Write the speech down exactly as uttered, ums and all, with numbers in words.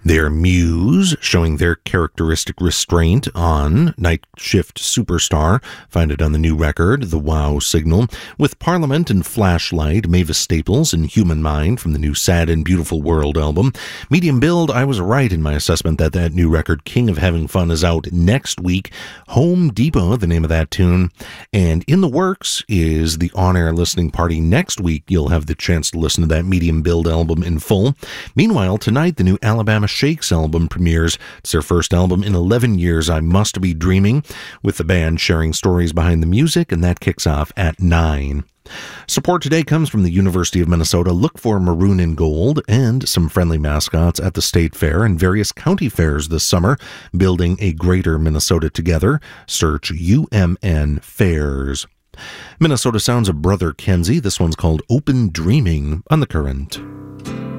Their Muse, showing their characteristic restraint on Night Shift Superstar. Find it on the new record, The Wow Signal. With Parliament and Flashlight, Mavis Staples and Human Mind from the new Sad and Beautiful World album. Medium Build, I was right in my assessment that that new record, King of Having Fun, is out next week. Home Depot, the name of that tune. And in the works is the on-air listening party next week. You'll have the chance to listen to that Medium Build album in full. Meanwhile, tonight, the new Alabama Shakes album premieres. It's their first album in eleven years, I Must Be Dreaming, with the band sharing stories behind the music, and that kicks off at nine. Support today comes from the University of Minnesota. Look for Maroon and Gold and some friendly mascots at the State Fair and various county fairs this summer. Building a greater Minnesota together. Search U M N Fairs. Minnesota sounds of Brother Kenzie. This one's called Open Dreaming on The Current.